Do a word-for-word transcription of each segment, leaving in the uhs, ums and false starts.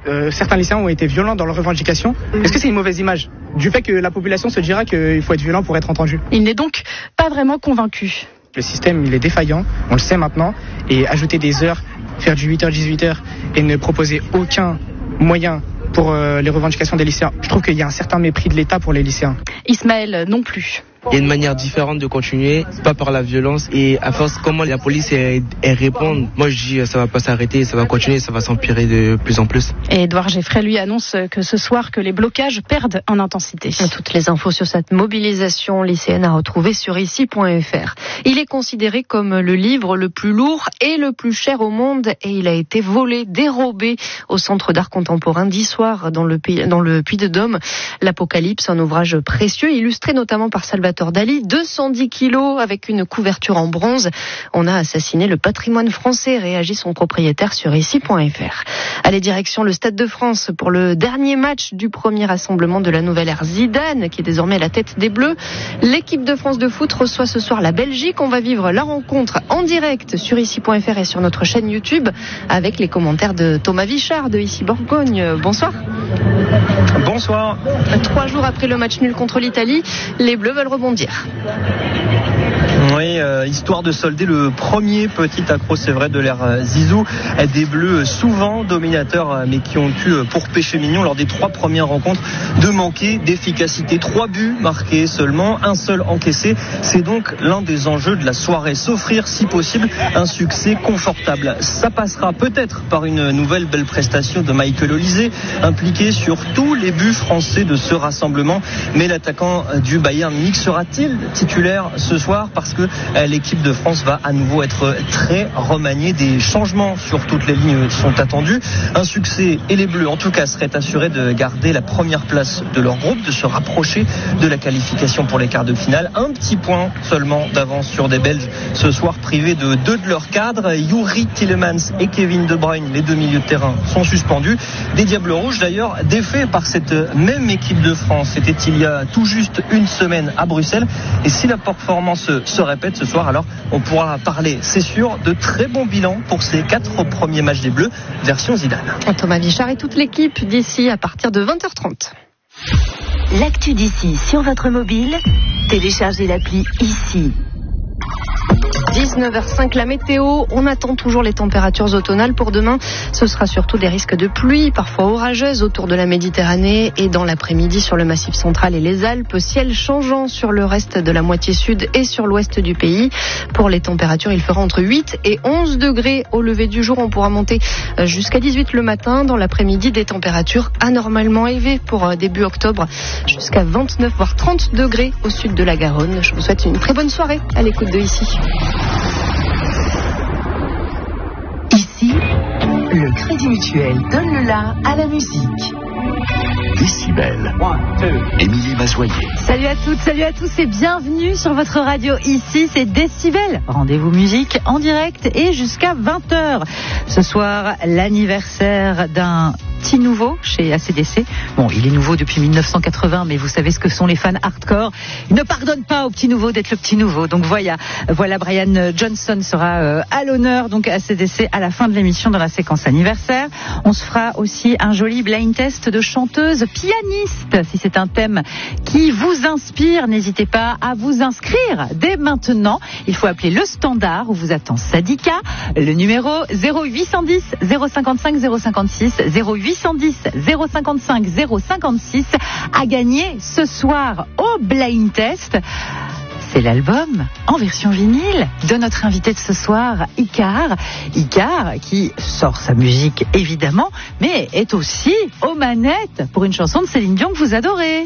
euh, certains lycéens ont été violents dans leurs revendications. Mmh. Est-ce que c'est une mauvaise image du fait que la population se dira qu'il faut être violent pour être entendu? Il n'est donc pas vraiment convaincu. Le système, il est défaillant, on le sait maintenant, et ajouter des heures, faire du huit heures dix-huit heures et ne proposer aucun moyen pour euh, les revendications des lycéens, je trouve qu'il y a un certain mépris de l'État pour les lycéens. Ismaël non plus. Il y a une manière différente de continuer, pas par la violence, et à force comment la police elle, elle répond, moi je dis ça va pas s'arrêter, ça va continuer, ça va s'empirer de plus en plus. Et Édouard Geffray lui annonce que ce soir que les blocages perdent en intensité. Toutes les infos sur cette mobilisation lycéenne à retrouver sur ici point f r. Il est considéré comme le livre le plus lourd et le plus cher au monde, et il a été volé, dérobé au Centre d'art contemporain d'Issoire dans le, dans le Puy-de-Dôme. L'Apocalypse, un ouvrage précieux illustré notamment par Salvatore Dali, deux cent dix kilos avec une couverture en bronze. On a assassiné le patrimoine français, réagit son propriétaire sur ici point f r. Allez, direction le Stade de France pour le dernier match du premier rassemblement de la nouvelle ère Zidane, qui est désormais à la tête des Bleus. L'équipe de France de foot reçoit ce soir la Belgique. On va vivre la rencontre en direct sur ici point f r et sur notre chaîne YouTube avec les commentaires de Thomas Vichard de Ici Bourgogne. Bonsoir. Bonsoir. Trois jours après le match nul contre l'Italie, les Bleus veulent rebondir. Oui, euh, histoire de solder le premier petit accro, c'est vrai, de l'ère Zizou. Des Bleus souvent dominateurs, mais qui ont eu pour péché mignon lors des trois premières rencontres de manquer d'efficacité. Trois buts marqués seulement, un seul encaissé. C'est donc l'un des enjeux de la soirée. S'offrir, si possible, un succès confortable. Ça passera peut-être par une nouvelle belle prestation de Michael Olise, impliqué sur tous les buts français de ce rassemblement. Mais l'attaquant du Bayern Munich sera-t-il titulaire ce soir? Parce que l'équipe de France va à nouveau être très remaniée. Des changements sur toutes les lignes sont attendus. Un succès, et les Bleus en tout cas seraient assurés de garder la première place de leur groupe, de se rapprocher de la qualification pour les quarts de finale. Un petit point seulement d'avance sur des Belges ce soir, privés de deux de leurs cadres. Youri Tielemans et Kevin De Bruyne, les deux milieux de terrain, sont suspendus. Des Diables Rouges d'ailleurs défaits par cette même équipe de France. C'était il y a tout juste une semaine à Bruxelles. Et si la performance se répète ce soir, alors on pourra parler, c'est sûr, de très bons bilans pour ces quatre premiers matchs des Bleus, version Zidane. Thomas Vichard et toute l'équipe d'ici à partir de vingt heures trente. L'actu d'ici sur votre mobile, téléchargez l'appli ici. dix-neuf heures cinq, la météo. On attend toujours les températures automnales pour demain. Ce sera surtout des risques de pluie, parfois orageuses, autour de la Méditerranée et dans l'après-midi sur le Massif central et les Alpes. Ciel changeant sur le reste de la moitié sud et sur l'ouest du pays. Pour les températures, il fera entre huit et onze degrés au lever du jour. On pourra monter jusqu'à dix-huit le matin. Dans l'après-midi, des températures anormalement élevées pour début octobre, jusqu'à vingt-neuf voire trente degrés au sud de la Garonne. Je vous souhaite une très bonne soirée à l'écoute de Ici. Ici, le Crédit Mutuel donne le la à la musique. Décibel. Émilie Mazoyer. Salut à toutes, salut à tous et bienvenue sur votre radio. Ici, c'est Décibel. Rendez-vous musique en direct et jusqu'à vingt heures. Ce soir, l'anniversaire d'un petit nouveau chez A C D C. Bon, il est nouveau depuis mille neuf cent quatre-vingts, mais vous savez ce que sont les fans hardcore. Ils ne pardonnent pas au petit nouveau d'être le petit nouveau. Donc voilà, voilà Brian Johnson sera euh, à l'honneur donc à A C D C à la fin de l'émission dans la séquence anniversaire. On se fera aussi un joli blind test de chanteuse pianiste. Si c'est un thème qui vous inspire, n'hésitez pas à vous inscrire dès maintenant. Il faut appeler le standard où vous attend Sadika. Le numéro zéro huit cent dix zéro cinquante-cinq zéro cinquante-six, zéro huit cent dix zéro cinquante-cinq zéro cinquante-six, à gagner ce soir au blind test. C'est l'album en version vinyle de notre invité de ce soir, Icar. Icar qui sort sa musique évidemment, mais est aussi aux manettes pour une chanson de Céline Dion que vous adorez.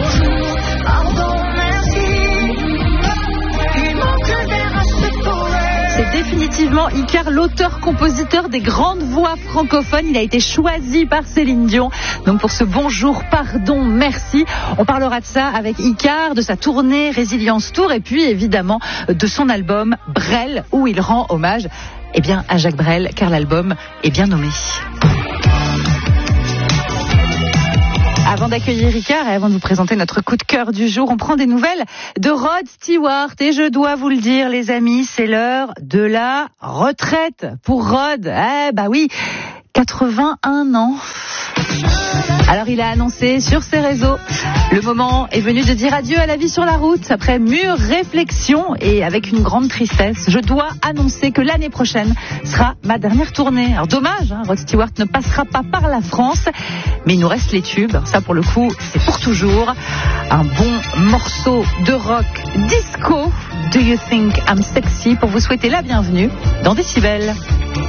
C'est définitivement Icar, l'auteur-compositeur des grandes voix francophones. Il a été choisi par Céline Dion. Donc pour ce bonjour, pardon, merci. On parlera de ça avec Icar, de sa tournée Résilience Tour et puis évidemment de son album Brel où il rend hommage eh bien, à Jacques Brel car l'album est bien nommé. Avant d'accueillir Ricard et avant de vous présenter notre coup de cœur du jour, on prend des nouvelles de Rod Stewart. Et je dois vous le dire, les amis, c'est l'heure de la retraite pour Rod. Eh bah oui, quatre-vingt-un ans. Alors il a annoncé sur ses réseaux, le moment est venu de dire adieu à la vie sur la route. Après mûre réflexion et avec une grande tristesse, je dois annoncer que l'année prochaine sera ma dernière tournée. Alors dommage, hein, Rod Stewart ne passera pas par la France, mais il nous reste les tubes. Ça pour le coup, c'est pour toujours. Un bon morceau de rock disco, Do You Think I'm Sexy, pour vous souhaiter la bienvenue dans Décibel.